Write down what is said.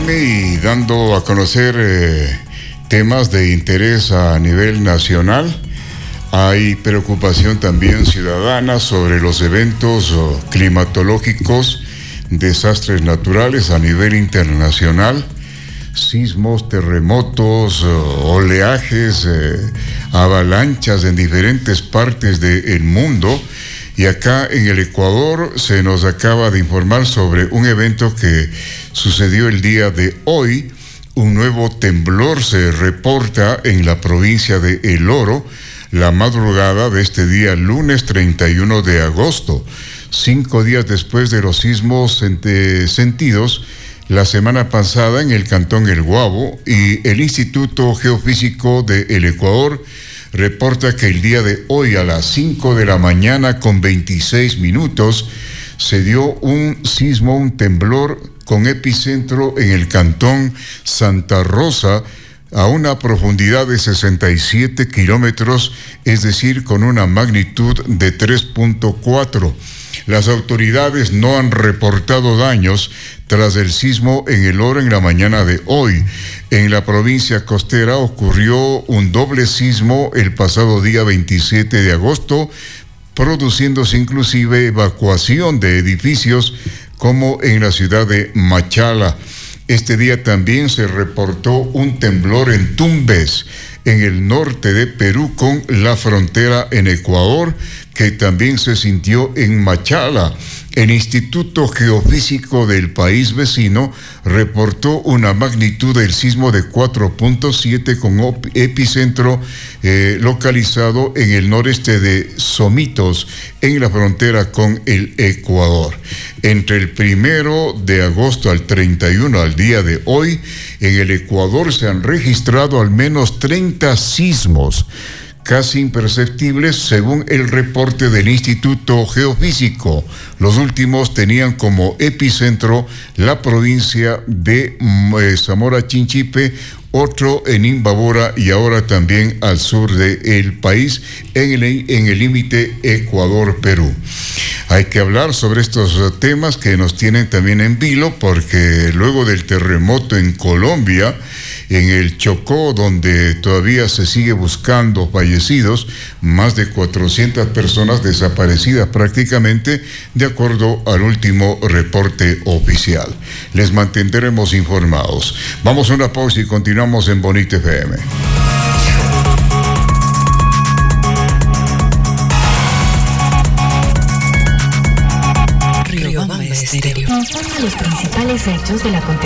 Y dando a conocer temas de interés a nivel nacional. Hay preocupación también ciudadana sobre los eventos climatológicos, desastres naturales a nivel internacional, sismos, terremotos, oleajes, avalanchas en diferentes partes del mundo. Y acá en el Ecuador se nos acaba de informar sobre un evento que sucedió el día de hoy. Un nuevo temblor se reporta en la provincia de El Oro, la madrugada de este día, lunes 31 de agosto, 5 días después de los sismos sentidos la semana pasada en el cantón El Guabo, y el Instituto Geofísico del Ecuador reporta que el día de hoy a las 5 de la mañana con 26 minutos se dio un sismo, un temblor con epicentro en el cantón Santa Rosa a una profundidad de 67 kilómetros, es decir, con una magnitud de 3.4. Las autoridades no han reportado daños tras el sismo en El Oro en la mañana de hoy. En la provincia costera ocurrió un doble sismo el pasado día 27 de agosto, produciéndose inclusive evacuación de edificios como en la ciudad de Machala. Este día también se reportó un temblor en Tumbes, en el norte de Perú con la frontera en Ecuador, que también se sintió en Machala. El Instituto Geofísico del país vecino reportó una magnitud del sismo de 4.7 con epicentro localizado en el noreste de Somitos, en la frontera con el Ecuador. Entre el 1 de agosto al 31, al día de hoy, en el Ecuador se han registrado al menos 30 sismos, casi imperceptibles según el reporte del Instituto Geofísico. Los últimos tenían como epicentro la provincia de Zamora Chinchipe, otro en Imbabura y ahora también al sur del país, en el límite Ecuador-Perú. Hay que hablar sobre estos temas que nos tienen también en vilo, porque luego del terremoto en Colombia, en el Chocó, donde todavía se sigue buscando fallecidos, más de 400 personas desaparecidas prácticamente, de acuerdo al último reporte oficial. Les mantendremos informados. Vamos a una pausa y continuamos en Bonita FM. Riobamba Estéreo. Informa los principales hechos de la